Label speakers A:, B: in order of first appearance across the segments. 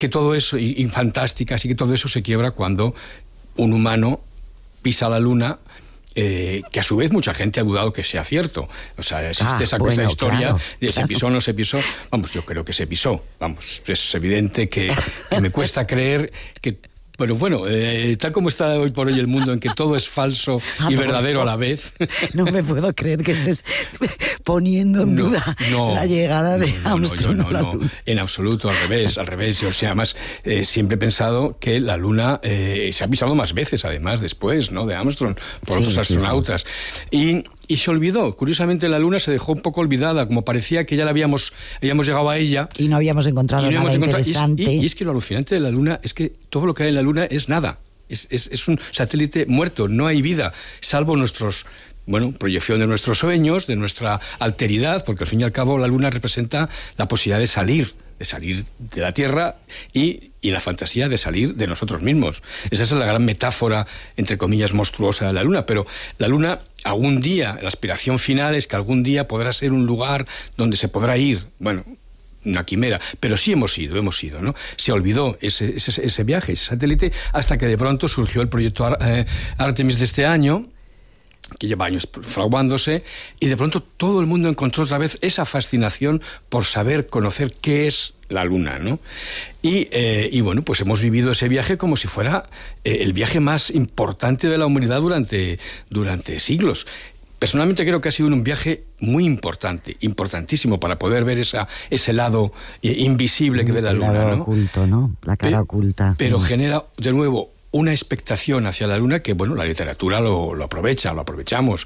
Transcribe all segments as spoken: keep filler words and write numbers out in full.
A: que todo eso, y, y fantásticas, y que todo eso se quiebra cuando un humano pisa la luna, eh, que a su vez mucha gente ha dudado que sea cierto. O sea, existe
B: ah,
A: esa,
B: bueno,
A: esa historia
B: claro,
A: de se
B: claro.
A: pisó o no se pisó. Vamos, yo creo que se pisó. Vamos, es evidente que, que me cuesta creer que... Pero bueno, eh, tal como está hoy por hoy el mundo, en que todo es falso y
B: Adolfo,
A: verdadero a la vez.
B: No me puedo creer que estés poniendo en
A: No,
B: duda
A: no,
B: la llegada de
A: no, no,
B: Armstrong
A: no,
B: a la
A: no,
B: Luna.
A: en absoluto, al revés, al revés. O sea, además, eh, siempre he pensado que la Luna eh, se ha pisado más veces, además, después, ¿no?, de Armstrong, por
B: Sí,
A: otros
B: sí,
A: astronautas. Y, y se olvidó. Curiosamente, la Luna se dejó un poco olvidada, como parecía que ya la habíamos, habíamos llegado a ella.
B: Y no habíamos encontrado
A: y no
B: nada
A: hemos encontrado-
B: interesante.
A: Y, y- y es que lo alucinante de la Luna es que todo lo que hay en la Luna es nada. Es, es, es un satélite muerto, no hay vida, salvo nuestros, bueno, proyección de nuestros sueños, de nuestra alteridad, porque al fin y al cabo la Luna representa la posibilidad de salir, de salir de la Tierra y, y la fantasía de salir de nosotros mismos. Esa es la gran metáfora, entre comillas, monstruosa de la Luna, pero la Luna, algún día, la aspiración final es que algún día podrá ser un lugar donde se podrá ir, bueno, una quimera, pero sí hemos ido, hemos ido, ¿no? Se olvidó ese, ese, ese viaje, ese satélite, hasta que de pronto surgió el proyecto Ar- eh, Artemis de este año, que lleva años fraguándose, y de pronto todo el mundo encontró otra vez esa fascinación por saber, conocer qué es la Luna, ¿no? Y, eh, y bueno, pues hemos vivido ese viaje como si fuera eh, el viaje más importante de la humanidad durante, durante siglos. Personalmente creo que ha sido un viaje muy importante, importantísimo, para poder ver esa, ese lado eh, invisible que ve la
B: El
A: Luna,
B: lado
A: ¿no?
B: oculto, ¿no? La cara
A: Pe-
B: oculta.
A: Pero
B: Mm.
A: genera, de nuevo, una expectación hacia la Luna que, bueno, la literatura lo, lo aprovecha, lo aprovechamos.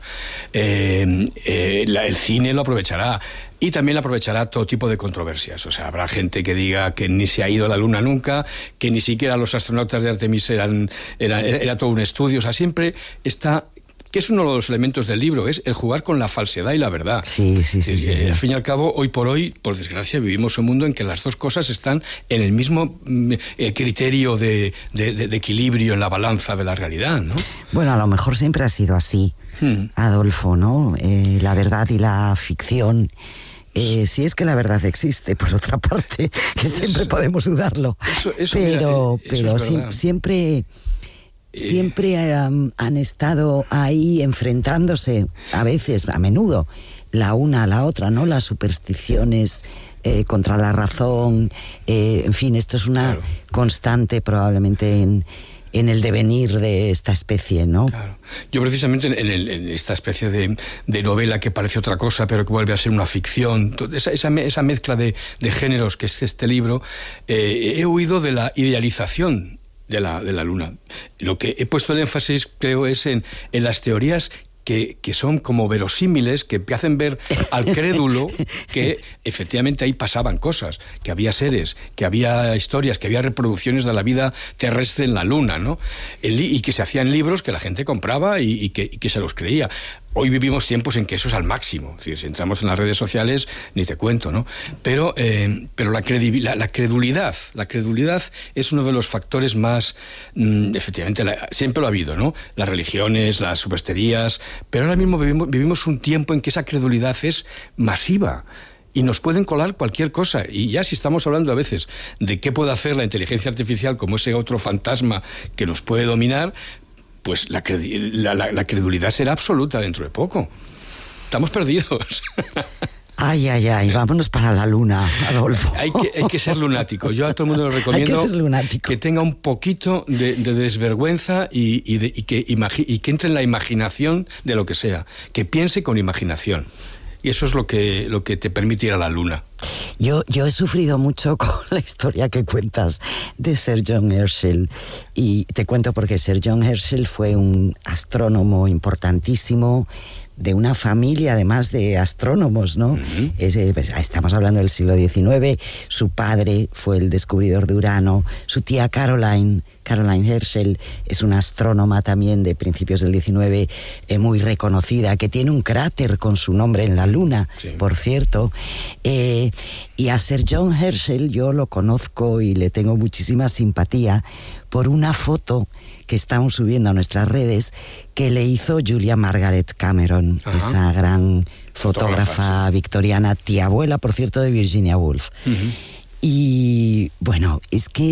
A: Eh, eh, la- el cine lo aprovechará. Y también aprovechará todo tipo de controversias. O sea, habrá gente que diga que ni se ha ido a la Luna nunca, que ni siquiera los astronautas de Artemis eran, era, era, era todo un estudio. O sea, siempre está... que es uno de los elementos del libro, es el jugar con la falsedad y la verdad.
B: Sí, sí, sí,
A: Eh,
B: sí,
A: eh,
B: sí.
A: Al fin y al cabo, hoy por hoy, por desgracia, vivimos un mundo en que las dos cosas están en el mismo mm, eh, criterio de, de, de, de equilibrio en la balanza de la realidad, ¿no?
B: Bueno, a lo mejor siempre ha sido así,
A: Hmm.
B: Adolfo, ¿no? Eh, la verdad y la ficción. Eh, si es que la verdad existe, por otra parte, que siempre
A: Eso-
B: podemos dudarlo.
A: eso- eso,
B: pero
A: mira, eh, eso
B: pero
A: es
B: sí-
A: verdad.
B: siempre... Siempre um, han estado ahí enfrentándose, a veces, a menudo, la una a la otra, ¿no? Las supersticiones eh, contra la razón, eh, en fin, esto es una
A: Claro.
B: constante probablemente en, en el devenir de esta especie, ¿no?
A: Claro. Yo precisamente en, el- en esta especie de, de novela que parece otra cosa, pero que vuelve a ser una ficción, to- esa, esa, me- esa mezcla de, de géneros que es este libro, eh, he huido de la idealización de la, de la Luna. Lo que he puesto el énfasis, creo, es en, en las teorías que, que son como verosímiles, que hacen ver al crédulo que efectivamente ahí pasaban cosas, que había seres, que había historias, que había reproducciones de la vida terrestre en la Luna, ¿no? El li- y que se hacían libros que la gente compraba y, y, que, y que se los creía. Hoy vivimos tiempos en que eso es al máximo. Es decir, si entramos en las redes sociales, ni te cuento, ¿no? Pero, eh, pero la, credibil- la, la credulidad, la credulidad es uno de los factores más, mmm, efectivamente, la, siempre lo ha habido, ¿no? Las religiones, las supersterías, pero ahora mismo vivimos, vivimos un tiempo en que esa credulidad es masiva. Y nos pueden colar cualquier cosa. Y ya si estamos hablando a veces de qué puede hacer la inteligencia artificial como ese otro fantasma que nos puede dominar, pues la, credi- la, la, la credulidad será absoluta dentro de poco. Estamos perdidos.
B: Ay, ay, ay, vámonos para la Luna, Adolfo.
A: hay, que, hay que ser lunático. Yo a todo el mundo le recomiendo
B: Hay que ser lunático.
A: que tenga un poquito de, de desvergüenza y, y, de, y, que imagi- y que entre en la imaginación de lo que sea. Que piense con imaginación. Y eso es lo que, lo que te permite ir a la Luna.
B: Yo, yo he sufrido mucho con la historia que cuentas de Sir John Herschel. Y te cuento porque Sir John Herschel fue un astrónomo importantísimo, de una familia además de astrónomos, ¿no?
A: Uh-huh.
B: Ese, pues, estamos hablando del siglo diecinueve. Su padre fue el descubridor de Urano. Su tía Caroline, Caroline Herschel, es una astrónoma también de principios del diecinueve, eh, muy reconocida, que tiene un cráter con su nombre en la Luna,
A: Sí.
B: por cierto. Eh, y a Sir John Herschel yo lo conozco y le tengo muchísima simpatía por una foto que estamos subiendo a nuestras redes que le hizo Julia Margaret Cameron,
A: Ajá.
B: esa gran fotógrafa,
A: Fotógrafa,
B: victoriana, tía abuela, por cierto, de Virginia Woolf.
A: Uh-huh.
B: Y bueno, es que